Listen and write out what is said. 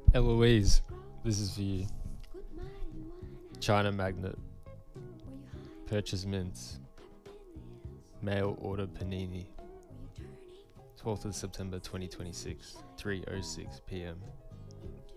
Eloise, this is for you. China magnet. Purchase mints. Mail order panini. 12th of September 2026, 3:06 p.m.